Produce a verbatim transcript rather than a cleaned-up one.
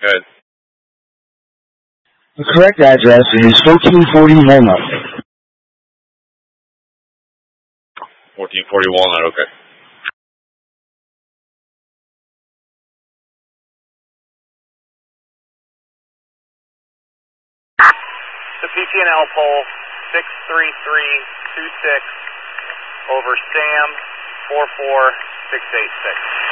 Good. The correct address is fourteen forty Walnut. fourteen forty Walnut, okay. The P T N L pole six three three two six over Sam four four six eight six.